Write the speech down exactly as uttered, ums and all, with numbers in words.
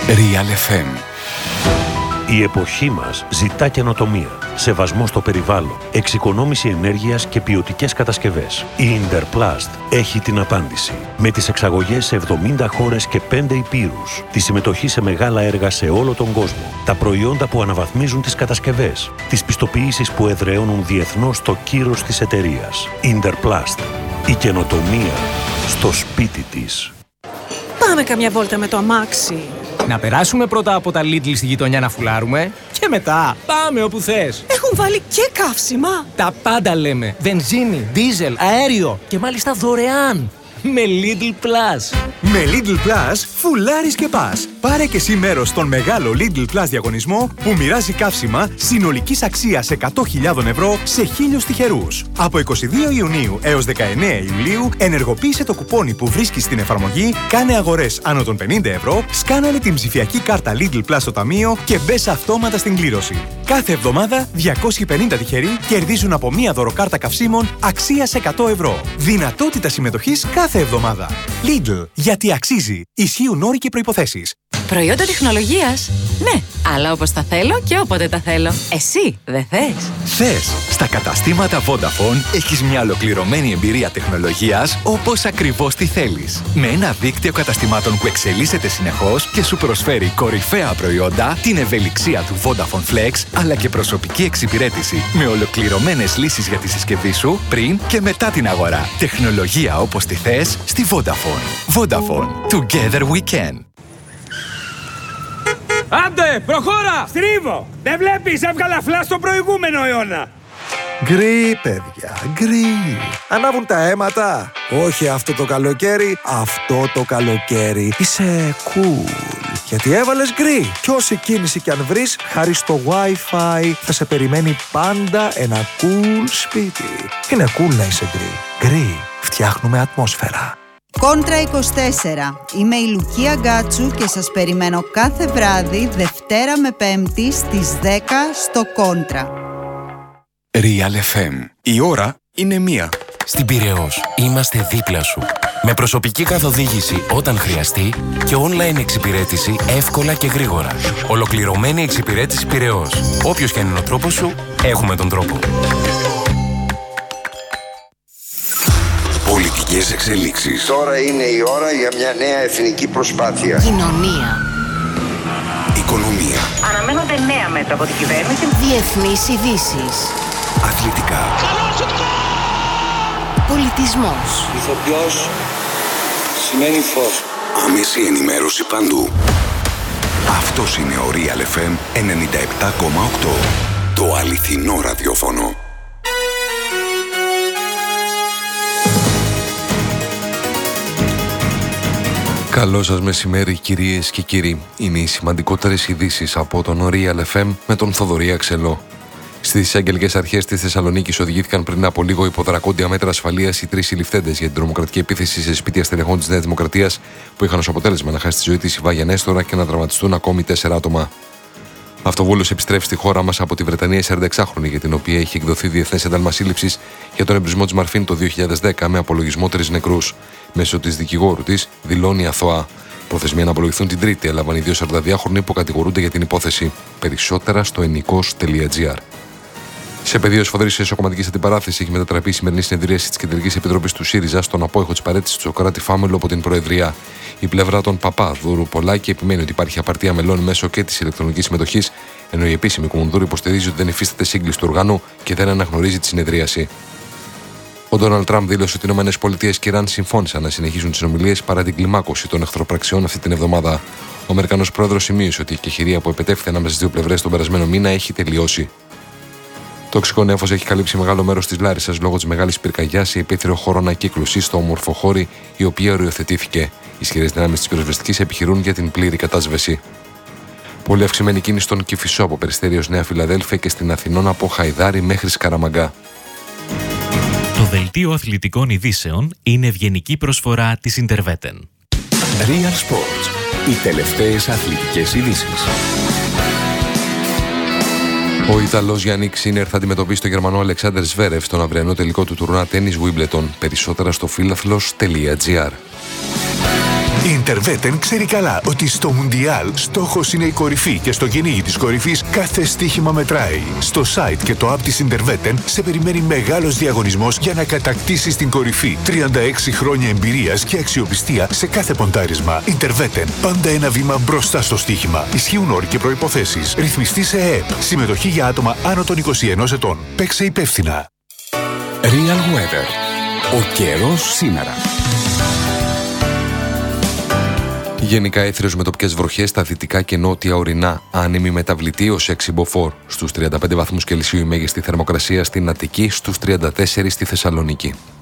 Real εφ εμ. Η εποχή μας ζητά καινοτομία, σεβασμό στο περιβάλλον, εξοικονόμηση ενέργειας και ποιοτικές κατασκευές. Η Interplast έχει την απάντηση. Με τις εξαγωγές σε εβδομήντα χώρες και πέντε υπήρους, τη συμμετοχή σε μεγάλα έργα σε όλο τον κόσμο, τα προϊόντα που αναβαθμίζουν τις κατασκευές, τις πιστοποιήσεις που εδραιώνουν διεθνώς το κύρος της εταιρείας. Interplast. Η καινοτομία στο σπίτι της. Πάμε καμιά βόλτα με το αμάξι. Να περάσουμε πρώτα από τα Lidl στη γειτονιά να φουλάρουμε και μετά πάμε όπου θες. Έχουν βάλει και καύσιμα. Τα πάντα λέμε. Βενζίνη, δίζελ, αέριο και μάλιστα δωρεάν. Με Lidl Plus. Με Lidl Plus φουλάρεις και πας. Πάρε και εσύ μέρος στον μεγάλο Lidl Plus διαγωνισμό που μοιράζει καύσιμα συνολικής αξίας εκατό χιλιάδες ευρώ σε χίλιους τυχερούς. Από είκοσι δύο Ιουνίου έως δεκαεννέα Ιουλίου ενεργοποίησε το κουπόνι που βρίσκεις στην εφαρμογή, κάνε αγορές άνω των πενήντα ευρώ, σκάναρε την ψηφιακή κάρτα Lidl Plus στο ταμείο και μπες αυτόματα στην κλήρωση. Κάθε εβδομάδα διακόσιοι πενήντα τυχεροί κερδίζουν από μία δωροκάρτα καυσίμων αξίας εκατό ευρώ. Δυνατότητα συμμετοχής κάθε εβδομάδα. Lidl, γιατί αξίζει. Ισχύουν όροι και προϋποθέσεις. Προϊόντα τεχνολογίας. Ναι, αλλά όπως τα θέλω και όποτε τα θέλω. Εσύ δεν θες? Θες. Στα καταστήματα Vodafone έχεις μια ολοκληρωμένη εμπειρία τεχνολογίας όπως ακριβώς τη θέλεις. Με ένα δίκτυο καταστημάτων που εξελίσσεται συνεχώς και σου προσφέρει κορυφαία προϊόντα, την ευελιξία του Vodafone Flex, αλλά και προσωπική εξυπηρέτηση με ολοκληρωμένες λύσεις για τη συσκευή σου πριν και μετά την αγορά. Τεχνολογία όπως τη θες στη Vodafone. Vodafone. Together we can. Άντε, προχώρα! Στρίβω! Δεν βλέπεις, έβγαλα φλα στο προηγούμενο αιώνα! Γκρι, παιδιά, γκρι. Ανάβουν τα αίματα. Όχι αυτό το καλοκαίρι, αυτό το καλοκαίρι. Είσαι cool. Γιατί έβαλες γκρι. Κι όση κίνηση κι αν βρεις, χάρη στο Wi-Fi, θα σε περιμένει πάντα ένα cool σπίτι. Είναι cool να είσαι γκρι. Γκρι. Φτιάχνουμε ατμόσφαιρα. Κόντρα είκοσι τέσσερα. Είμαι η Λουκία Γκάτσου και σας περιμένω κάθε βράδυ, Δευτέρα με Πέμπτη στις δέκα στο Κόντρα. Real εφ εμ. Η ώρα είναι μία. Στην Πειραιώς είμαστε δίπλα σου. Με προσωπική καθοδήγηση όταν χρειαστεί και online εξυπηρέτηση εύκολα και γρήγορα. Ολοκληρωμένη εξυπηρέτηση Πειραιώς. Όποιος και αν είναι ο τρόπος σου, έχουμε τον τρόπο. Πολιτικές εξελίξεις. Τώρα είναι η ώρα για μια νέα εθνική προσπάθεια. Κοινωνία. Οικονομία. Αναμένονται νέα μέτρα από την κυβέρνηση. Διεθνείς ειδήσεις. Αθλητικά. Πολιτισμός. Ηθοποιός σημαίνει φως. Άμεση ενημέρωση παντού. Αυτός είναι ο Real εφ εμ ενενήντα επτά κόμμα οκτώ. Το αληθινό ραδιόφωνο. Καλό σας μεσημέρι κυρίες και κύριοι. Είναι οι σημαντικότερες ειδήσεις από τον Real εφ εμ με τον Θοδωρή Αξελό. Στις εισαγγελικές αρχές της Θεσσαλονίκης οδηγήθηκαν πριν από λίγο υπό δρακόντια μέτρα ασφαλείας οι τρεις συλληφθέντες για την τρομοκρατική επίθεση σε σπίτια στελεχών της Νέας Δημοκρατίας που είχαν ως αποτέλεσμα να χάσει τη ζωή της η Βάγια Νέστορα και να τραυματιστούν ακόμη τέσσερα άτομα. Αυτοβούλος επιστρέφει στη χώρα μας από τη Βρετανία η σαρανταεξάχρονη, για την οποία είχε εκδοθεί διεθνές ένταλμα σύλληψης για τον εμπρισμό της Μαρφίν το δύο χιλιάδες δέκα με απολογισμό τρεις νεκρούς. Μέσω της δικηγόρου της δηλώνει αθώα. Προθεσμία να απολογηθούν την Τρίτη, έλαβαν οι δύο σαρανταδυάχρονοι που κατηγορούνται για την υπόθεση. Περισσότερα στο ενικός τελεία τζι άρ. Σε πεδίο σφοδρή εσωκομματική αντιπαράθεση έχει μετατραπεί η σημερινή συνεδρίαση τη Κεντρικής Επιτροπής του ΣΥΡΙΖΑ στον απόϊχο τη παρέτησης του Σοκράτη Φάμελου από την Προεδρία. Η πλευρά των Παπάδουρου Πολάκη επιμένει ότι υπάρχει απαρτία μελών μέσω και τη ηλεκτρονικής συμμετοχής, ενώ η επίσημη Κουμουνδούρου υποστηρίζει ότι δεν υφίσταται σύγκληση του οργάνου και δεν αναγνωρίζει τη συνεδρίαση. Ο Ντόναλντ Τραμπ δήλωσε ότι οι ΗΠΑ και η Ιράν συμφώνησαν να συνεχίσουν τις συνομιλίες παρά την κλιμάκωση των εχθροπραξιών αυτή την εβδομάδα. Ο Αμερικανός πρόεδρος σημείωσε ότι η εκεχηρία που επετέφθη ανάμεσα στις δύο πλευρές τον περασμένο μήνα έχει τελειώσει. Τοξικό νέφος έχει καλύψει μεγάλο μέρος της Λάρισσας λόγω της μεγάλης πυρκαγιάς σε υπαίθριο χώρο ανακύκλωσης στο ομορφοχώρι, η οποία οριοθετήθηκε. Ισχυρές δυνάμεις της πυροσβεστικής επιχειρούν για την πλήρη κατάσβεση. Πολύ αυξημένη κίνηση στον Κηφισό από Περιστέριος Νέα Φιλαδέλφια και στην Αθηνών από Χαϊδάρι μέχρι Σκαραμαγκά. Το δελτίο αθλητικών ειδήσεων είναι ευγενική προσφορά της Interveten. Real Sports. Οι τελευταίες αθλητικές ειδήσεις. Ο Ιταλός Γιάννικ Σίνερ θα αντιμετωπίσει τον Γερμανό Αλεξάντερ Σβέρεφ στον αυριανό τελικό του τουρνουά τένις Wimbledon. Περισσότερα στο φίλαθλος τελεία τζι άρ. Η Interwetten ξέρει καλά ότι στο Μουντιάλ στόχος είναι η κορυφή και στο κυνήγι της κορυφής κάθε στοίχημα μετράει. Στο site και το app της Interwetten σε περιμένει μεγάλος διαγωνισμός για να κατακτήσεις την κορυφή. τριάντα έξι χρόνια εμπειρίας και αξιοπιστία σε κάθε ποντάρισμα. Interwetten. Πάντα ένα βήμα μπροστά στο στοίχημα. Ισχύουν όροι και προϋποθέσεις. Ρυθμιστή σε ΕΕΠ. Συμμετοχή για άτομα άνω των είκοσι ενός ετών. Παίξε υπεύθυνα. Real Weather. Ο καιρός σήμερα. Γενικά έθριος με τοπικές βροχές στα δυτικά και νότια ορεινά. Άνεμη μεταβλητή ως έξι μποφόρ. Στους τριάντα πέντε βαθμούς Κελσίου η μέγιστη θερμοκρασία στην Αττική, στους τριάντα τέσσερα στη Θεσσαλονίκη.